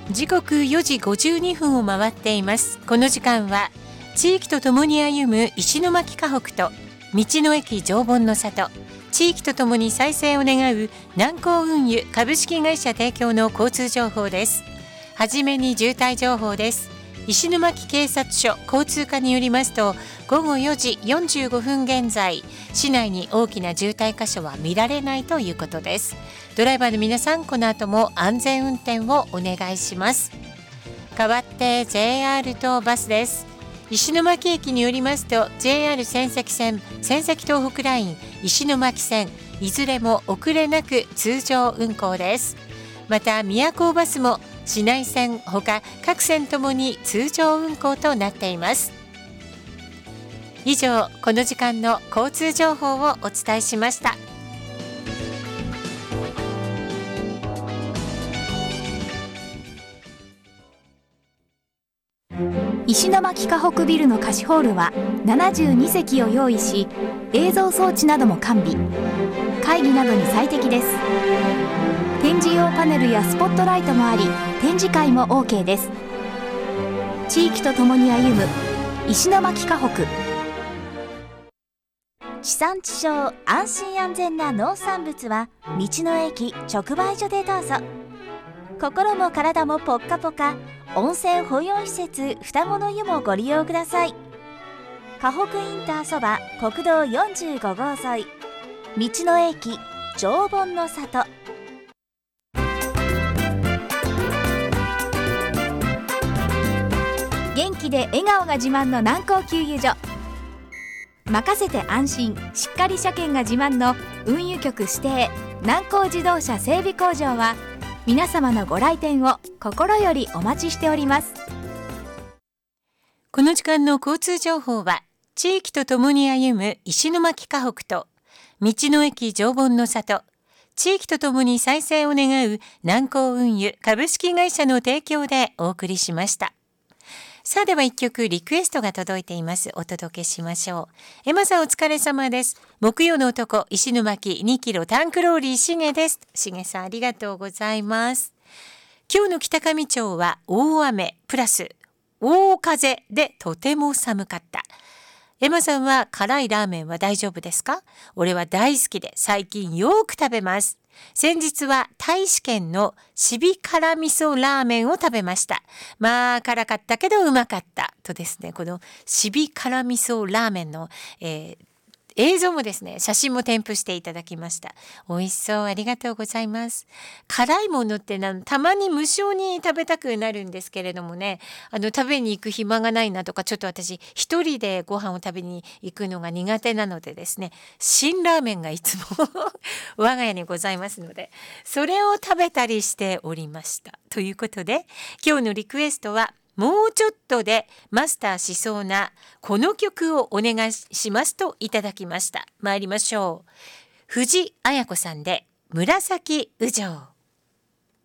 時刻4時52分を回っています。この時間は地域とともに歩む石巻河北と道の駅常盆の里、地域とともに再生を願う南高運輸株式会社提供の交通情報です。はじめに渋滞情報です。石巻警察署交通課によりますと、午後4時45分現在、市内に大きな渋滞箇所は見られないということです。ドライバーの皆さん、この後も安全運転をお願いします。代わって JR とバスです。石巻駅によりますと、 JR 仙石線、仙石東北ライン、石巻線、いずれも遅れなく通常運行です。また宮高バスも市内線ほか各線ともに通常運行となっています。以上、この時間の交通情報をお伝えしました。 石巻河北ビルの貸しホールは72席を用意し、映像装置なども完備。会議などに最適です。展示用パネルやスポットライトもあり、展示会も OK です。地域とともに歩む石巻河北。地産地消、安心安全な農産物は道の駅直売所でどうぞ。心も体もポッカポカ、温泉保養施設双子の湯もご利用ください。河北インターそば国道45号沿い、道の駅常盆の里。元気で笑顔が自慢の南高給油所。任せて安心、しっかり車検が自慢の運輸局指定南高自動車整備工場は、皆様のご来店を心よりお待ちしております。 この時間の交通情報は、地域とともに歩む石巻河北と道の駅常盆の里、地域とともに再生を願う南高運輸株式会社の提供でお送りしました。さあ、では一曲リクエストが届いています。お届けしましょう。エマさん、お疲れ様です。木曜の男、石巻2キロタンクローリーしげです。しげさん、ありがとうございます。今日の北上町は大雨プラス大風でとても寒かった。エマさんは辛いラーメンは大丈夫ですか？俺は大好きで最近よく食べます。先日は大使県のシビ辛味噌ラーメンを食べました。まあ辛かったけどうまかったとですね、このシビ辛味噌ラーメンの、映像もですね、写真も添付していただきました。美味しそう、ありがとうございます。辛いものってたまに無性に食べたくなるんですけれどもね、食べに行く暇がないなとか、ちょっと私一人でご飯を食べに行くのが苦手なのでですね、辛ラーメンがいつも我が家にございますので、それを食べたりしておりました。ということで、今日のリクエストは、もうちょっとでマスターしそうなこの曲をお願いしますといただきました。参りましょう。藤あや子さんで紫雨情。